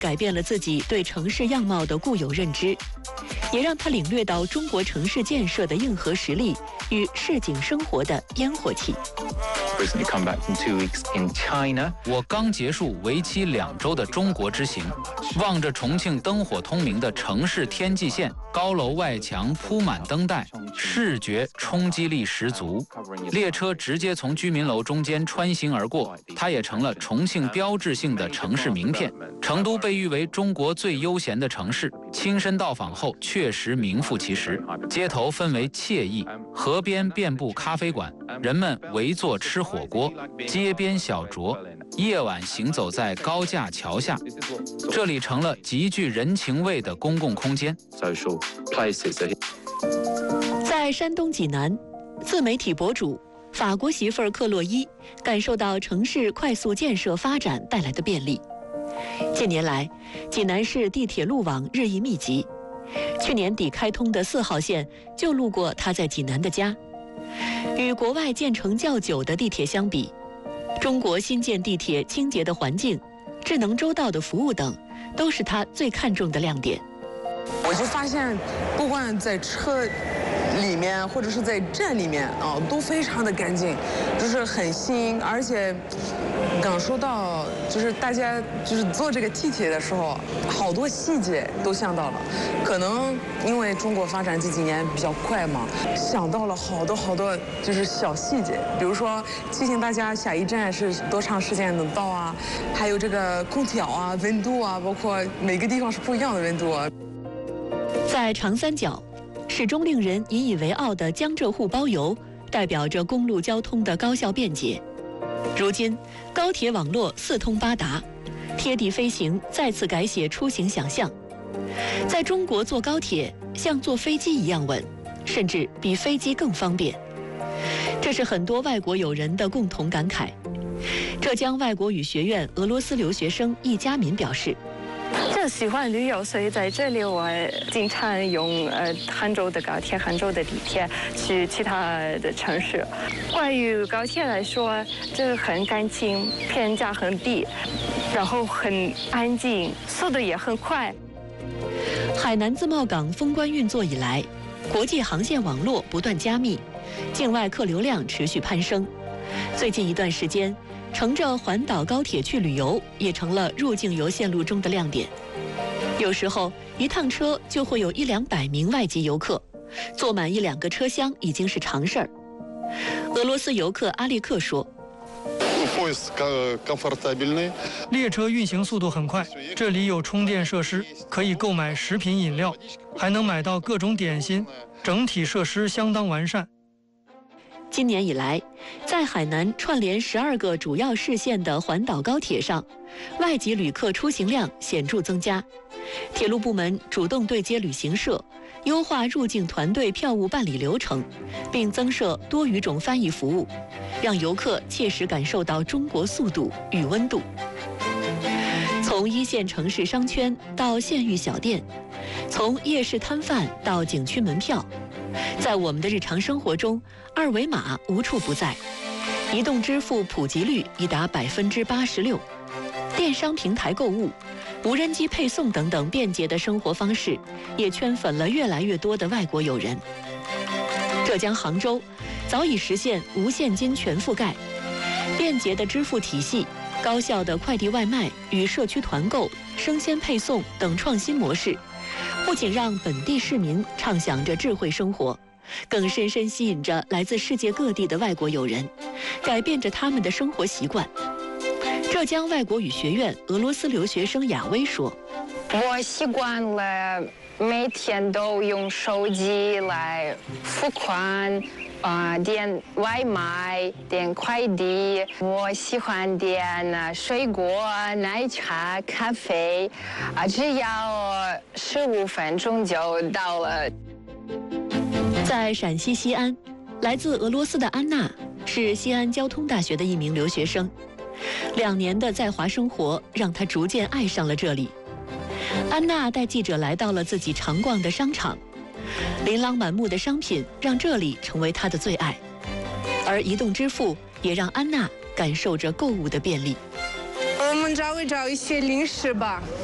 改变了自己对城市样貌的固有认知，也让他领略到中国城市建设的硬核实力与市井生活的烟火气。 我刚结束为期2周的中国之行，望着重庆灯火通明的城市天际线，高楼外墙铺满灯带，视觉冲击力十足。列车直接从居民楼中间穿行而过，它也成了重庆标志性的城市名片。成都被誉为中国最悠闲的城市，亲身到访后确实名副其实。街头氛围惬意，河边遍布咖啡馆，人们围坐吃火锅，街边小酌，夜晚行走在高架桥下，这里成了极具人情味的公共空间。 在山东济南，自媒体博主法国媳妇儿克洛伊感受到城市快速建设发展带来的便利。近年来，济南市地铁路网日益密集，去年底开通的4号线就路过他在济南的家。与国外建成较久的地铁相比，中国新建地铁清洁的环境、智能周到的服务等，都是他最看重的亮点。 我就发现，不管在车里面或者是在站里面都非常的干净，就是很新，而且感受到就是大家就是坐这个地铁的时候，好多细节都想到了。可能因为中国发展这几年比较快嘛，想到了好多就是小细节，比如说提醒大家下一站是多长时间能到啊，还有这个空调啊、温度啊，包括每个地方是不一样的温度啊。 在长三角，始终令人引以为傲的江浙沪包邮，代表着公路交通的高效便捷。如今，高铁网络四通八达，贴地飞行再次改写出行想象。在中国坐高铁像坐飞机一样稳，甚至比飞机更方便。这是很多外国友人的共同感慨。浙江外国语学院俄罗斯留学生易佳敏表示， 就喜欢旅游，所以在这里我经常用杭州的高铁、杭州的地铁去其他的城市。关于高铁来说，这很干净，票价很低，然后很安静，速度也很快。 海南自贸港封关运作以来，国际航线网络不断加密，境外客流量持续攀升。最近一段时间，乘着环岛高铁去旅游也成了入境游线路中的亮点。有时候一趟车就会有100-200名外籍游客，坐满1-2个车厢已经是常事儿。俄罗斯游客阿列克说， 列车运行速度很快，这里有充电设施，可以购买食品饮料，还能买到各种点心，整体设施相当完善。 今年以来，在海南串联12个主要市县的环岛高铁上，外籍旅客出行量显著增加。铁路部门主动对接旅行社，优化入境团队票务办理流程，并增设多语种翻译服务，让游客切实感受到中国速度与温度。从一线城市商圈到县域小店，从夜市摊贩到景区门票，在我们的日常生活中，二维码无处不在。移动支付普及率已达86%，电商平台购物、无人机配送等等便捷的生活方式，也圈粉了越来越多的外国友人。浙江杭州早已实现无现金全覆盖，便捷的支付体系、高效的快递外卖与社区团购、生鲜配送等创新模式，不仅让本地市民畅享着智慧生活，更深深吸引着来自世界各地的外国友人，改变着他们的生活习惯。浙江外国语学院俄罗斯留学生雅薇说：“ 我习惯了每天都用手机来付款。点外卖，点快递，我喜欢点水果、奶茶、咖啡，只要15分钟就到了。” 在陕西西安，来自俄罗斯的安娜是西安交通大学的一名留学生，2年的在华生活让她逐渐爱上了这里。安娜带记者来到了自己常逛的商场。琳琅满目的商品让这里成为她的最爱，而移动支付也让安娜感受着购物的便利。 我们找一些零食吧，